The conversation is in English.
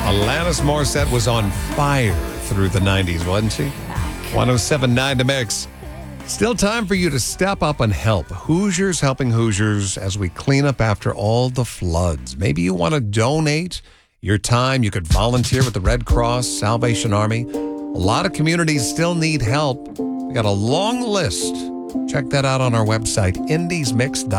Alanis Morissette was on fire through the 90s, wasn't she? 107.9 The Mix. Still time for you to step up and help. Hoosiers helping Hoosiers as we clean up after all the floods. Maybe you want to donate your time. You could volunteer with the Red Cross, Salvation Army. A lot of communities still need help. We got a long list. Check that out on our website, indiesmix.com.